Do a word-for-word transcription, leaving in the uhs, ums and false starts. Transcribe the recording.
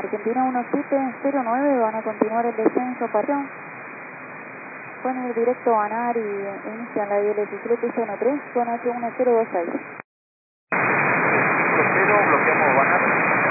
Argentina uno siete cero nueve, van a continuar el descenso para... Pueden ir directo a ANAR y inician la I L diecisiete uno tres con H uno cero dos seis. cero, bloqueamos Banar.